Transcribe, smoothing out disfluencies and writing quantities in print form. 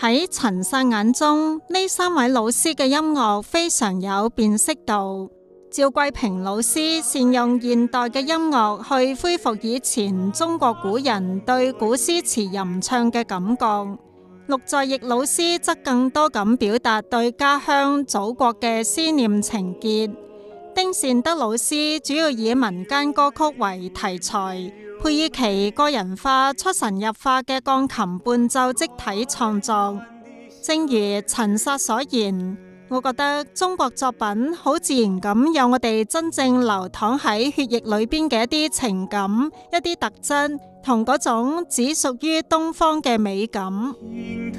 喺陳薩眼中，呢三位老師嘅音樂非常有辨識度。趙桂平老師善用現代嘅音樂去恢復以前中國古人對古詩詞吟唱嘅感覺。陸在翼老師則更多咁表達對家鄉祖國嘅思念情結。丁善德老師主要以民間歌曲為題材，配以其個人化、出神入化嘅鋼琴伴奏積體創作。正如陳薩所言，我覺得中國作品好自然咁有我哋真正流淌喺血液裏邊嘅一啲情感、一啲特質，同嗰種只屬於東方嘅美感。